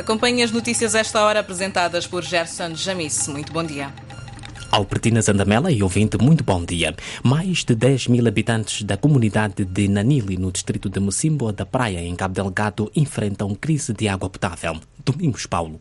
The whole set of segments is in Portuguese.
Acompanhe as notícias a esta hora apresentadas por Gerson Jamice. Muito bom dia. Albertina Zandamela e ouvinte, muito bom dia. Mais de 10 mil habitantes da comunidade de Nanili, no distrito de Mocimboa da Praia, em Cabo Delgado, enfrentam crise de água potável. Domingos Paulo.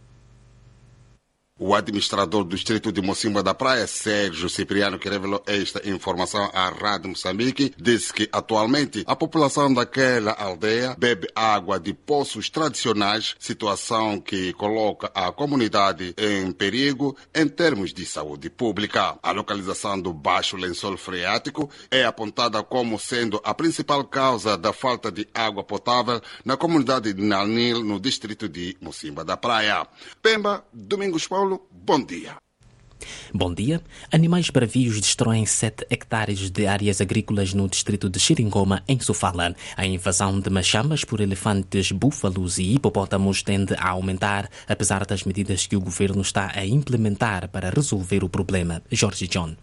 O administrador do distrito de Mocimboa da Praia, Sérgio Cipriano, que revelou esta informação à Rádio Moçambique, disse que atualmente a população daquela aldeia bebe água de poços tradicionais, situação que coloca a comunidade em perigo em termos de saúde pública. A localização do Baixo Lençol Freático é apontada como sendo a principal causa da falta de água potável na comunidade de Nanil, no distrito de Mocimboa da Praia. Pemba, Domingos Paulo. Bom dia. Bom dia. Animais bravios destroem 7 hectares de áreas agrícolas no distrito de Xiringoma, em Sofala. A invasão de machambas por elefantes, búfalos e hipopótamos tende a aumentar, apesar das medidas que o governo está a implementar para resolver o problema. Jorge John.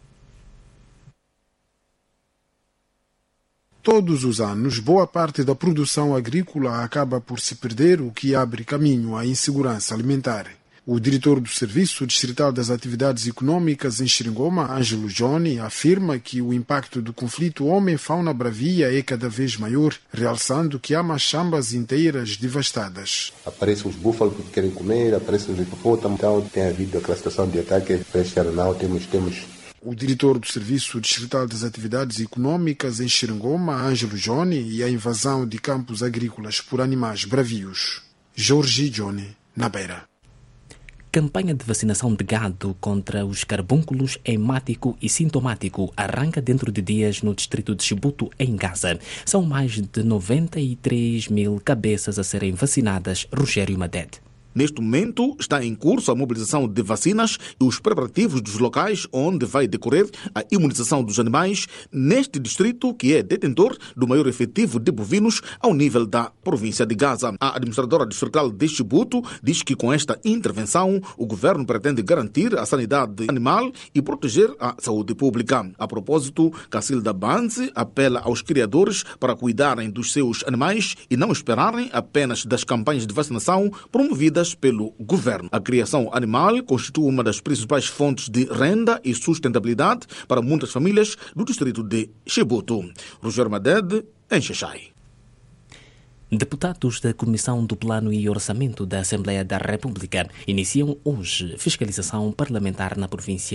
Todos os anos, boa parte da produção agrícola acaba por se perder, o que abre caminho à insegurança alimentar. O diretor do Serviço Distrital das Atividades Econômicas em Xiringoma, Ângelo Johnny, afirma que o impacto do conflito homem-fauna bravia é cada vez maior, realçando que há machambas inteiras devastadas. Aparecem os búfalos que querem comer, aparecem os hipopótamos, então tem havido aquela situação de ataque para este ano. Temos O diretor do Serviço Distrital das Atividades Econômicas em Xiringoma, Ângelo Johnny, e a invasão de campos agrícolas por animais bravios. Jorge Johnny, na Beira. Campanha de vacinação de gado contra os carbúnculos hemático e sintomático arranca dentro de dias no distrito de Chibuto, em Gaza. São mais de 93 mil cabeças a serem vacinadas. Rogério Maded. Neste momento está em curso a mobilização de vacinas e os preparativos dos locais onde vai decorrer a imunização dos animais neste distrito, que é detentor do maior efetivo de bovinos ao nível da província de Gaza. A administradora distrital de Chibuto diz que com esta intervenção o governo pretende garantir a sanidade animal e proteger a saúde pública. A propósito, Cacilda Banzi apela aos criadores para cuidarem dos seus animais e não esperarem apenas das campanhas de vacinação promovidas pelo governo. A criação animal constitui uma das principais fontes de renda e sustentabilidade para muitas famílias do distrito de Chibuto. Rogério Maded, em Xaxai. Deputados da Comissão do Plano e Orçamento da Assembleia da República iniciam hoje fiscalização parlamentar na província